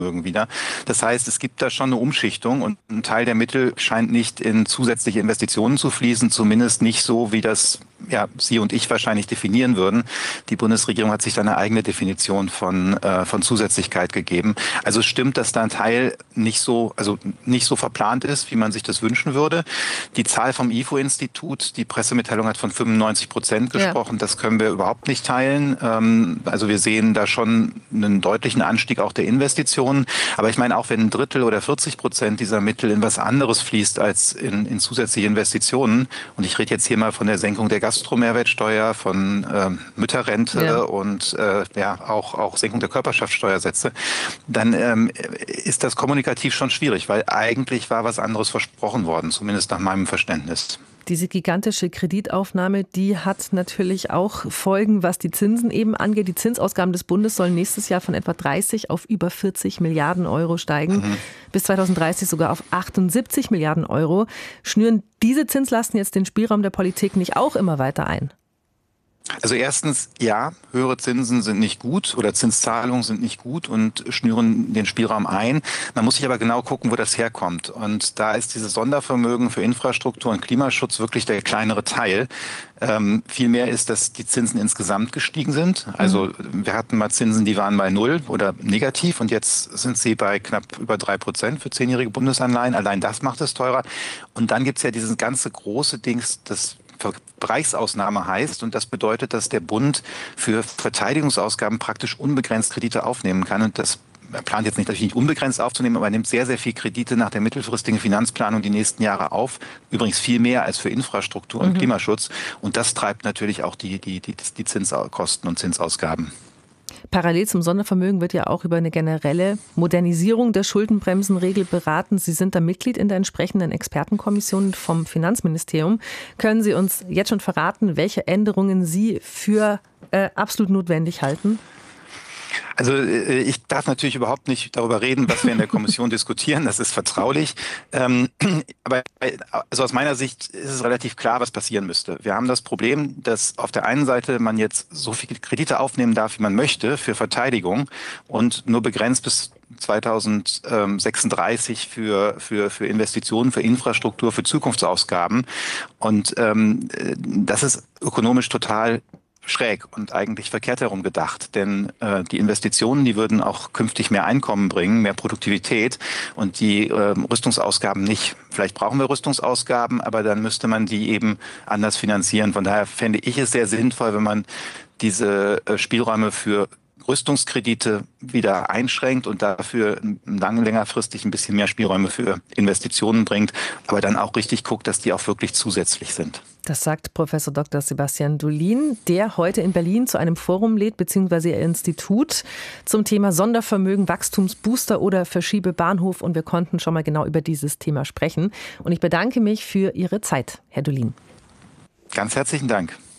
wieder. Das heißt, es gibt da schon eine Umschichtung und ein Teil der Mittel scheint nicht in zusätzliche Investitionen zu fließen, zumindest nicht so, wie das Sie und ich wahrscheinlich definieren würden. Die Bundesregierung hat sich da eine eigene Definition von Zusätzlichkeit gegeben. Also es stimmt, dass da ein Teil nicht so verplant ist, wie man sich das wünschen würde. Die Zahl vom IFO-Institut, die Pressemitteilung hat von 95% gesprochen. Ja. Das können wir überhaupt nicht teilen. Also wir sehen da schon einen deutlichen Anstieg auch der Investitionen. Aber ich meine, auch wenn 1/3 oder 40% dieser Mittel in was anderes fließt als in zusätzliche Investitionen, und ich rede jetzt hier mal von der Senkung der Gastromehrwertsteuer, von Mütterrente und auch Senkung der Körperschaftssteuersätze, dann ist das kommunikativ schon schwierig, weil eigentlich war was anderes versprochen worden, zumindest nach meinem Verständnis. Diese gigantische Kreditaufnahme, die hat natürlich auch Folgen, was die Zinsen eben angeht. Die Zinsausgaben des Bundes sollen nächstes Jahr von etwa 30 auf über 40 Milliarden Euro steigen. Bis 2030 sogar auf 78 Milliarden Euro. Schnüren diese Zinslasten jetzt den Spielraum der Politik nicht auch immer weiter ein? Also erstens, ja, höhere Zinsen sind nicht gut oder Zinszahlungen sind nicht gut und schnüren den Spielraum ein. Man muss sich aber genau gucken, wo das herkommt. Und da ist dieses Sondervermögen für Infrastruktur und Klimaschutz wirklich der kleinere Teil. Vielmehr ist, dass die Zinsen insgesamt gestiegen sind. Also wir hatten mal Zinsen, die waren bei 0 oder negativ und jetzt sind sie bei knapp über 3% für 10-jährige Bundesanleihen. Allein das macht es teurer. Und dann gibt's ja dieses ganze große Dings, das Bereichsausnahme heißt, und das bedeutet, dass der Bund für Verteidigungsausgaben praktisch unbegrenzt Kredite aufnehmen kann. Und das er plant jetzt natürlich nicht unbegrenzt aufzunehmen, aber er nimmt sehr, sehr viel Kredite nach der mittelfristigen Finanzplanung die nächsten Jahre auf. Übrigens viel mehr als für Infrastruktur und Klimaschutz. Und das treibt natürlich auch die Zinskosten und Zinsausgaben. Parallel zum Sondervermögen wird ja auch über eine generelle Modernisierung der Schuldenbremsenregel beraten. Sie sind da Mitglied in der entsprechenden Expertenkommission vom Finanzministerium. Können Sie uns jetzt schon verraten, welche Änderungen Sie für absolut notwendig halten? Also ich darf natürlich überhaupt nicht darüber reden, was wir in der Kommission diskutieren. Das ist vertraulich. Aber also aus meiner Sicht ist es relativ klar, was passieren müsste. Wir haben das Problem, dass auf der einen Seite man jetzt so viele Kredite aufnehmen darf, wie man möchte, für Verteidigung und nur begrenzt bis 2036 für Investitionen, für Infrastruktur, für Zukunftsausgaben. Und das ist ökonomisch total schräg und eigentlich verkehrt herum gedacht. Denn die Investitionen, die würden auch künftig mehr Einkommen bringen, mehr Produktivität und die Rüstungsausgaben nicht. Vielleicht brauchen wir Rüstungsausgaben, aber dann müsste man die eben anders finanzieren. Von daher fände ich es sehr sinnvoll, wenn man diese Spielräume für Rüstungskredite wieder einschränkt und dafür längerfristig ein bisschen mehr Spielräume für Investitionen bringt, aber dann auch richtig guckt, dass die auch wirklich zusätzlich sind. Das sagt Professor Dr. Sebastian Dolin, der heute in Berlin zu einem Forum lädt, beziehungsweise Ihr Institut zum Thema Sondervermögen, Wachstumsbooster oder Verschiebebahnhof. Und wir konnten schon mal genau über dieses Thema sprechen. Und ich bedanke mich für Ihre Zeit, Herr Dolin. Ganz herzlichen Dank.